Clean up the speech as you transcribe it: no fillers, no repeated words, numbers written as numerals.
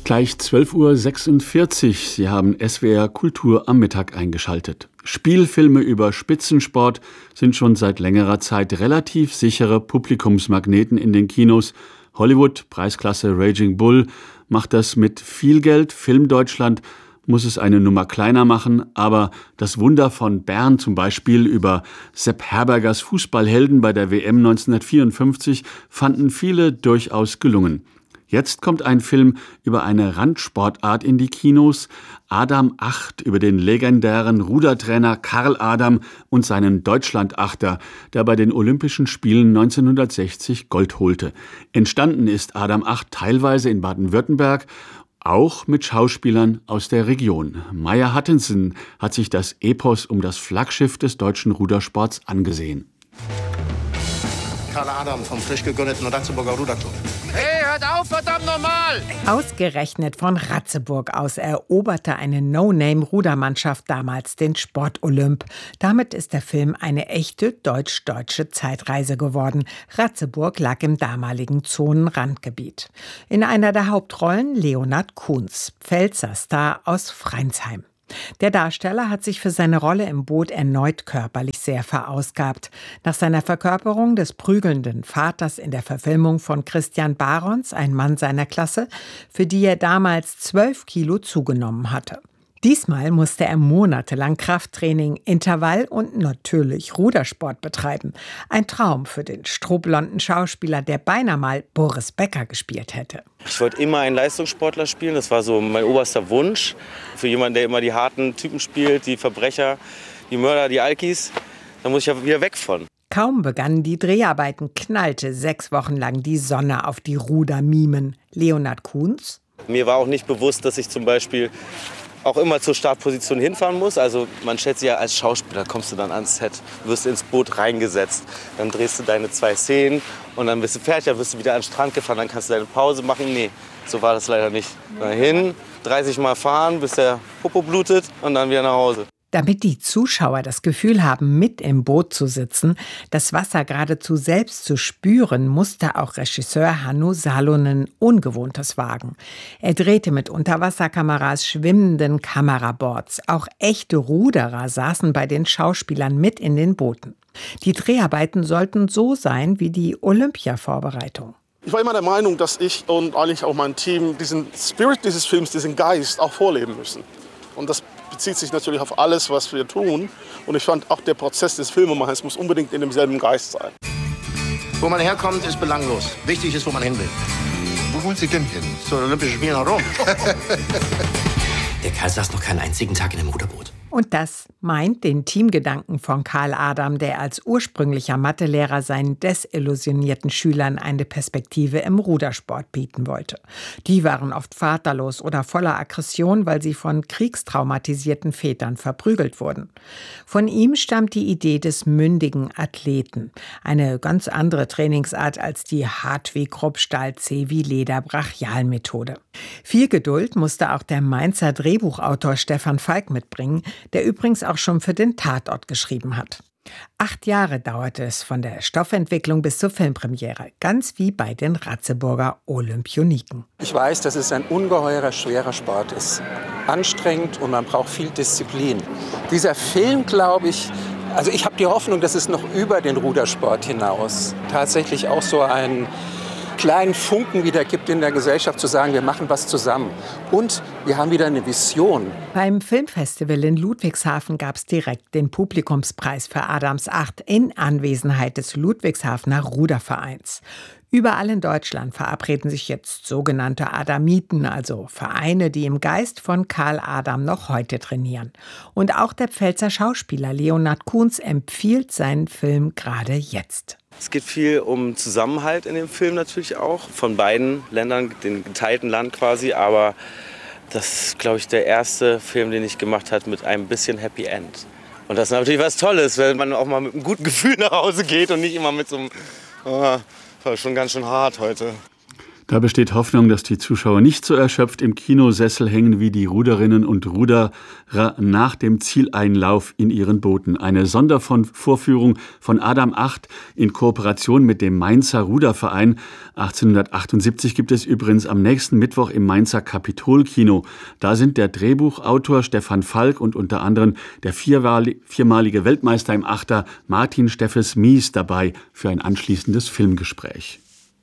Gleich 12:46 Uhr. Sie haben SWR Kultur am Mittag eingeschaltet. Spielfilme über Spitzensport sind schon seit längerer Zeit relativ sichere Publikumsmagneten in den Kinos. Hollywood, Preisklasse Raging Bull, macht das mit viel Geld. Filmdeutschland muss es eine Nummer kleiner machen, aber das Wunder von Bern zum Beispiel über Sepp Herbergers Fußballhelden bei der WM 1954 fanden viele durchaus gelungen. Jetzt kommt ein Film über eine Randsportart in die Kinos. Adam 8 über den legendären Rudertrainer Karl Adam und seinen Deutschlandachter, der bei den Olympischen Spielen 1960 Gold holte. Entstanden ist Adam 8 teilweise in Baden-Württemberg, auch mit Schauspielern aus der Region. Maya Huttinson hat sich das Epos um das Flaggschiff des deutschen Rudersports angesehen. Karl Adam vom frisch gegründeten Ratzeburger Ruderclub. Hey, hört auf, verdammt nochmal! Ausgerechnet von Ratzeburg aus eroberte eine No-Name-Rudermannschaft damals den Sport-Olymp. Damit ist der Film eine echte deutsch-deutsche Zeitreise geworden. Ratzeburg lag im damaligen Zonenrandgebiet. In einer der Hauptrollen Leonhard Kuhns, Pfälzer Star aus Freinsheim. Der Darsteller hat sich für seine Rolle im Boot erneut körperlich sehr verausgabt. Nach seiner Verkörperung des prügelnden Vaters in der Verfilmung von Christian Barons, ein Mann seiner Klasse, für die er damals 12 Kilo zugenommen hatte. Diesmal musste er monatelang Krafttraining, Intervall und natürlich Rudersport betreiben. Ein Traum für den strohblonden Schauspieler, der beinahe mal Boris Becker gespielt hätte. Ich wollte immer einen Leistungssportler spielen, das war so mein oberster Wunsch. Für jemanden, der immer die harten Typen spielt, die Verbrecher, die Mörder, die Alkis, da muss ich ja wieder weg von. Kaum begannen die Dreharbeiten, knallte 6 Wochen lang die Sonne auf die Rudermimen. Leonhard Kuhns. Mir war auch nicht bewusst, dass ich zum Beispiel auch immer zur Startposition hinfahren muss. Also man stellt sich ja als Schauspieler, kommst du dann ans Set, wirst ins Boot reingesetzt, dann drehst du deine 2 Szenen und dann bist du fertig, dann wirst du wieder an den Strand gefahren, dann kannst du deine Pause machen. Nee, so war das leider nicht. Dahin, 30 Mal fahren, bis der Popo blutet und dann wieder nach Hause. Damit die Zuschauer das Gefühl haben, mit im Boot zu sitzen, das Wasser geradezu selbst zu spüren, musste auch Regisseur Hannu Salonen Ungewohntes wagen. Er drehte mit Unterwasserkameras, schwimmenden Kameraboards. Auch echte Ruderer saßen bei den Schauspielern mit in den Booten. Die Dreharbeiten sollten so sein wie die Olympia-Vorbereitung. Ich war immer der Meinung, dass ich und eigentlich auch mein Team diesen Spirit dieses Films, diesen Geist auch vorleben müssen. Und das bezieht sich natürlich auf alles, was wir tun. Und ich fand auch, der Prozess des Filmemachens muss unbedingt in demselben Geist sein. Wo man herkommt, ist belanglos. Wichtig ist, wo man hin will. Wo wollen Sie denn hin? Zu den Olympischen Spielen herum. Der Kerl saß noch keinen einzigen Tag in einem Ruderboot. Und das meint den Teamgedanken von Karl Adam, der als ursprünglicher Mathelehrer seinen desillusionierten Schülern eine Perspektive im Rudersport bieten wollte. Die waren oft vaterlos oder voller Aggression, weil sie von kriegstraumatisierten Vätern verprügelt wurden. Von ihm stammt die Idee des mündigen Athleten. Eine ganz andere Trainingsart als die Hartwig-Kruppstahl-C-wie-Leder-Brachial-Methode. Viel Geduld musste auch der Mainzer Drehbuchautor Stefan Falk mitbringen, der übrigens auch schon für den Tatort geschrieben hat. 8 Jahre dauerte es von der Stoffentwicklung bis zur Filmpremiere, ganz wie bei den Ratzeburger Olympioniken. Ich weiß, dass es ein ungeheurer, schwerer Sport ist. Anstrengend und man braucht viel Disziplin. Dieser Film, glaube ich, also ich habe die Hoffnung, dass es noch über den Rudersport hinaus tatsächlich auch so einen kleinen Funken wieder gibt in der Gesellschaft, zu sagen, wir machen was zusammen. Und wir haben wieder eine Vision. Beim Filmfestival in Ludwigshafen gab es direkt den Publikumspreis für Adams 8 in Anwesenheit des Ludwigshafener Rudervereins. Überall in Deutschland verabreden sich jetzt sogenannte Adamiten, also Vereine, die im Geist von Karl Adam noch heute trainieren. Und auch der Pfälzer Schauspieler Leonhard Kuhns empfiehlt seinen Film gerade jetzt. Es geht viel um Zusammenhalt in dem Film natürlich auch, von beiden Ländern, dem geteilten Land quasi, aber das ist, glaube ich, der erste Film, den ich gemacht habe mit einem bisschen Happy End. Und das ist natürlich was Tolles, wenn man auch mal mit einem guten Gefühl nach Hause geht und nicht immer mit so einem, oh, war schon ganz schön hart heute. Da besteht Hoffnung, dass die Zuschauer nicht so erschöpft im Kinosessel hängen wie die Ruderinnen und Ruderer nach dem Zieleinlauf in ihren Booten. Eine Sondervorführung von Adam 8 in Kooperation mit dem Mainzer Ruderverein. 1878 gibt es übrigens am nächsten Mittwoch im Mainzer Kapitolkino. Da sind der Drehbuchautor Stefan Falk und unter anderem der viermalige Weltmeister im Achter Martin Steffes Mies dabei für ein anschließendes Filmgespräch.